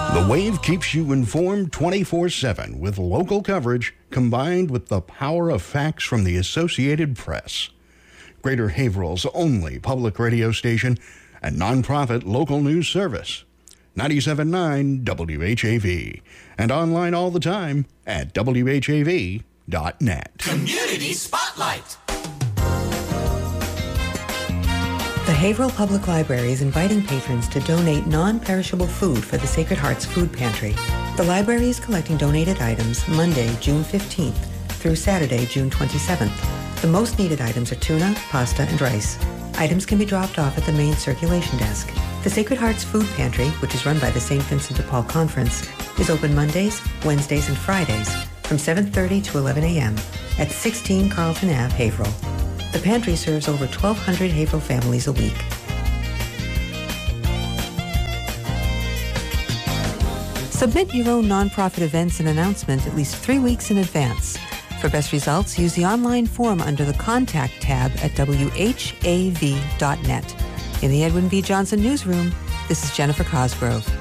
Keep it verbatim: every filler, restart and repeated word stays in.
The Wave keeps you informed twenty-four seven with local coverage combined with the power of facts from the Associated Press. Greater Haverhill's only public radio station and nonprofit local news service. ninety-seven point nine W H A V and online all the time at W H A V dot net. Community Spotlight. The Haverhill Public Library is inviting patrons to donate non-perishable food for the Sacred Hearts Food Pantry. The library is collecting donated items Monday, June fifteenth through Saturday, June twenty-seventh. The most needed items are tuna, pasta, and rice. Items can be dropped off at the main circulation desk. The Sacred Hearts Food Pantry, which is run by the Saint Vincent de Paul Conference, is open Mondays, Wednesdays, and Fridays from seven thirty to eleven a.m. at sixteen Carlton Avenue, Haverhill. The pantry serves over twelve hundred Haverhill families a week. Submit your own nonprofit events and announcement at least three weeks in advance. For best results, use the online form under the Contact tab at W H A V dot net. In the Edwin V. Johnson Newsroom, this is Jennifer Cosgrove.